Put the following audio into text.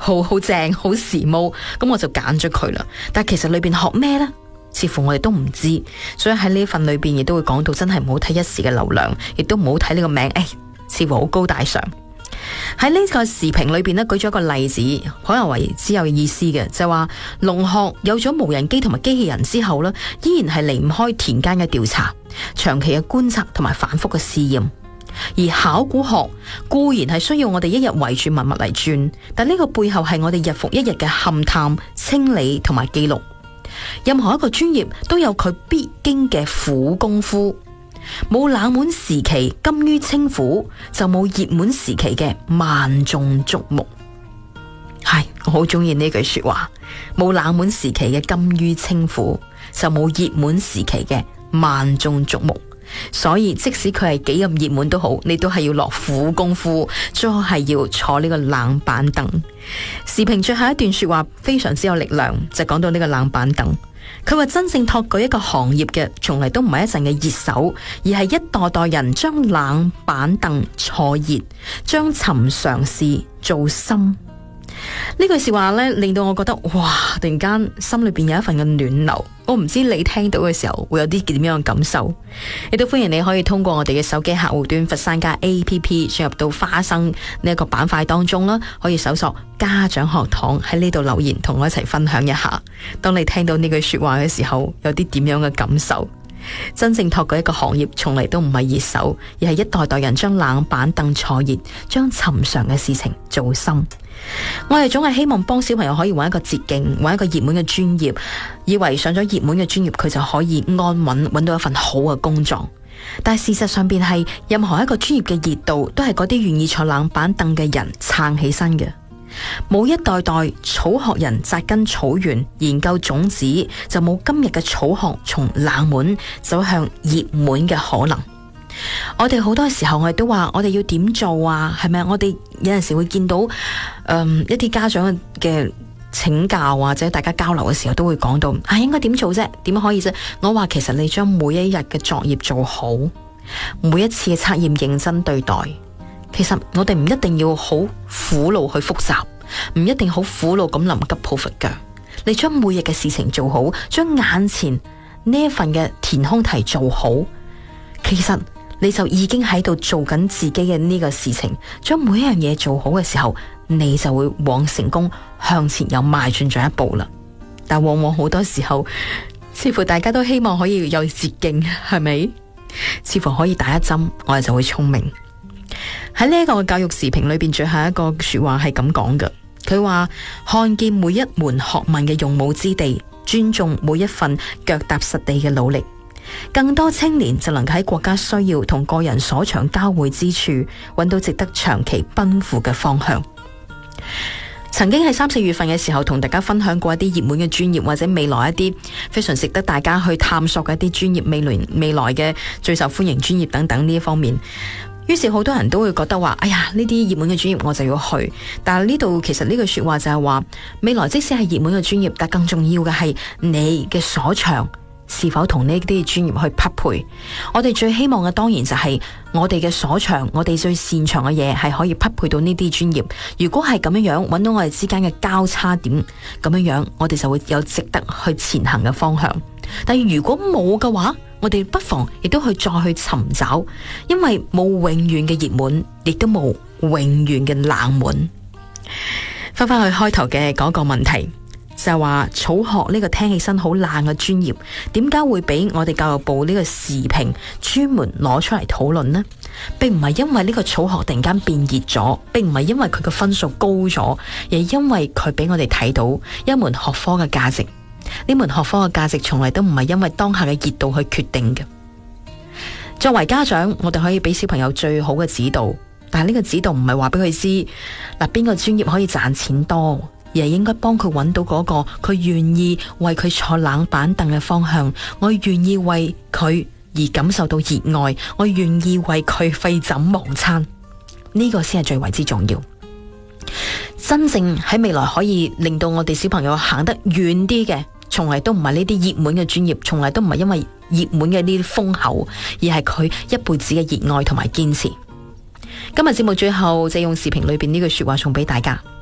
好正，好時髦，咁我就揀咗佢啦。但係其實裏邊學咩呢？似乎我哋都唔知，所以喺呢份裏邊亦都會講到真係唔好睇一時嘅流量，亦都唔好睇呢個名，似乎好高大上。喺呢個時評裏邊呢，舉咗一個例子，可能為之有意思嘅，就係話農學有咗無人機同埋機器人之後呢，依然係離唔開田間嘅調查、長期嘅觀察同埋反覆嘅試驗。而考古學固然係需要我哋一日圍住文物嚟轉，但呢個背後係我哋日復一日嘅勘探、清理同埋記錄。任何一個專業都有佢必經嘅苦功夫，冇冷門時期甘於清苦，就冇熱門時期嘅萬眾矚目。係，我好中意呢句說話，冇冷門時期嘅甘於清苦，就冇熱門時期嘅萬眾矚目。所以即使佢係幾咁熱門都好，你都係要落苦功夫，最好係要坐呢個冷板凳。時評最後一段說話非常之有力量，就講到呢個冷板凳。佢話真正托舉一個行業嘅，從嚟都唔係一陣嘅熱手，而係一代代人將冷板凳坐熱，將尋常事做深。呢句說話呢，令到我覺得哇，突然間心裏邊有一份嘅暖流。我唔知你聽到嘅時候會有啲點樣嘅感受，亦都歡迎你可以通過我哋嘅手機客戶端佛山家 APP 進入到花生呢一個板塊當中啦，可以搜索家長學堂，喺呢度留言同我一齊分享一下。當你聽到呢句說話嘅時候，有啲點樣嘅感受？真正托舉一個行業，從嚟都唔係熱手，而係一代代人將冷板凳坐熱，將尋常嘅事情做深。我哋總係希望幫小朋友可以揾一個捷徑，揾一個熱門嘅專業，以為上咗熱門嘅專業佢就可以安穩揾到一份好嘅工作。但係事實上邊係任何一個專業嘅熱度，都係嗰啲願意坐冷板凳嘅人撐起身嘅。冇一代代草學人紮根草原研究種子，就冇今日嘅草學從冷門走向熱門嘅可能。我哋好多時候我哋都話我哋要點做啊？係咪？我哋有陣時會見到一啲家長嘅請教或者大家交流嘅時候都會講到應該點做啫？點樣可以啫？我話其實你將每一日嘅作業做好，每一次嘅測驗認真對待。其實我哋唔一定要好苦惱去複習，唔一定好苦惱咁臨急抱佛腳。你將每日嘅事情做好，將眼前呢一份嘅填空題做好，其實你就已經喺度做緊自己嘅呢個事情。將每一樣嘢做好嘅時候，你就會往成功向前又邁進咗一步啦。但往往好多時候，似乎大家都希望可以有捷徑，係咪？似乎可以打一針，我哋就會聰明。喺呢一個教育時評裏邊，最後一個說話係咁講嘅。佢話看見每一門學問嘅用武之地，尊重每一份腳踏實地嘅努力，更多青年就能夠喺國家需要同個人所長交匯之處，揾到值得長期奔赴嘅方向。曾經喺3、4月份嘅時候同大家分享過一啲熱門嘅專業，或者未來一啲非常值得大家去探索嘅一啲專業，未來嘅最受歡迎專業等等呢一方面。於是好多人都會覺得話，哎呀，呢啲熱門嘅專業我就要去。但係呢度其實呢句說話就係話，未來即使係熱門嘅專業，但更重要嘅係你嘅所長是否同呢啲專業去匹配。我哋最希望嘅當然就係我哋嘅所長，我哋最擅長嘅嘢係可以匹配到呢啲專業。如果係咁樣樣，揾到我哋之間嘅交叉點，咁樣樣我哋就會有值得去前行嘅方向。但係如果冇嘅話，我哋不妨亦都去再去尋找，因為冇永遠嘅熱門，亦都冇永遠嘅冷門。翻返去開頭嘅嗰個問題，就係話草學呢個聽起身好冷嘅專業，點解會俾我哋教育部呢個時評專門攞出嚟討論呢？並唔係因為呢個草學突然間變熱咗，並唔係因為佢嘅分數高咗，而係因為佢俾我哋睇到一門學科嘅價值。呢門學科嘅價值從來都唔係因為當下嘅熱度去決定嘅。作為家長，我哋可以俾小朋友最好嘅指導，但係呢個指導唔係話俾佢知嗱邊個專業可以賺錢多，而係應該幫佢揾到嗰個佢願意為佢坐冷板凳嘅方向。我願意為佢而感受到熱愛，我願意為佢廢寢忘餐，呢個先係最為之重要。真正喺未來可以令到我哋小朋友行得遠啲嘅，從嚟都唔係呢啲熱門嘅專業，從嚟都唔係因為熱門嘅呢啲風口，而係佢一輩子嘅熱愛同埋堅持。今日節目最後就用時評裏邊呢句說話送俾大家。